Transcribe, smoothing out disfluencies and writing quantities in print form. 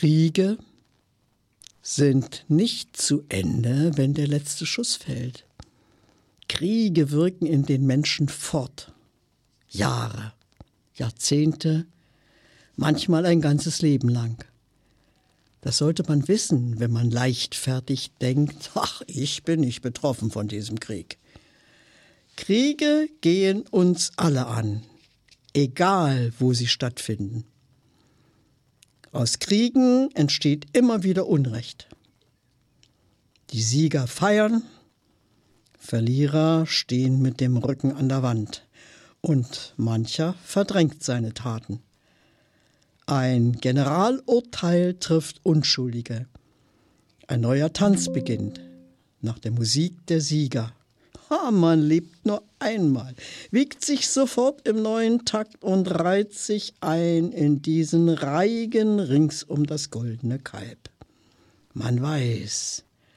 Kriege sind nicht zu Ende, wenn der letzte Schuss fällt. Kriege wirken in den Menschen fort. Jahre, Jahrzehnte, manchmal ein ganzes Leben lang. Das sollte man wissen, wenn man leichtfertig denkt, ach, ich bin nicht betroffen von diesem Krieg. Kriege gehen uns alle an, egal wo sie stattfinden. Aus Kriegen entsteht immer wieder Unrecht. Die Sieger feiern, Verlierer stehen mit dem Rücken an der Wand und mancher verdrängt seine Taten. Ein Generalurteil trifft Unschuldige. Ein neuer Tanz beginnt nach der Musik der Sieger. Man lebt nur einmal, wiegt sich sofort im neuen Takt und reiht sich ein in diesen Reigen rings um das goldene Kalb. Man weiß,